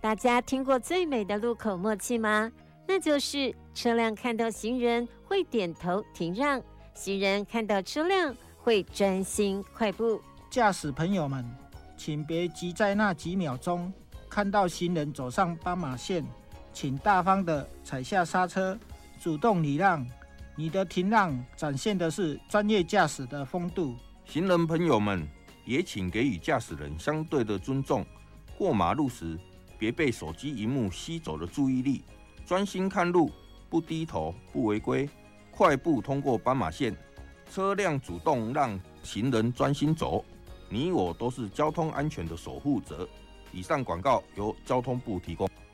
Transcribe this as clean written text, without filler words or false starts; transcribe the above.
大家听过最美的路口默契吗？那就是车辆看到行人会点头停让，行人看到车辆会专心快步。 驾驶朋友们，请别急在那几秒钟，看到行人走上斑马线，请大方的踩下刹车，主动礼让。你的停让展现的是专业驾驶的风度。 行人朋友们，也请给予驾驶人相对的尊重。过马路时，别被手机萤幕吸走了注意力，专心看路，不低头，不违规，快步通过斑马线。车辆主动让行人专心走，你我都是交通安全的守护者。以上广告由交通部提供。